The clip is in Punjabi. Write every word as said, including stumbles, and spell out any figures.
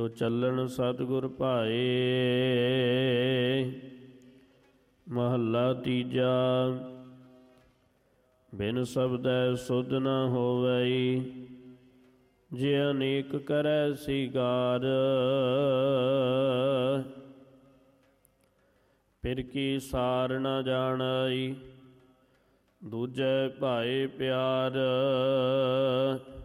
ਚੱਲਣ ਸਤਿਗੁਰ ਭਾਏ। ਮਹੱਲਾ ਤੀਜਾ। ਬਿਨ ਸ਼ਬਦੈ ਸੁਧ ਨ ਹੋਵਈ, ਜੇ ਅਨੇਕ ਕਰੈ ਸਿਗਾਰ। ਫਿਰ ਕੀ ਸਾਰ ਨ ਜਾਣਈ, ਦੂਜੈ ਭਾਏ ਪਿਆਰ।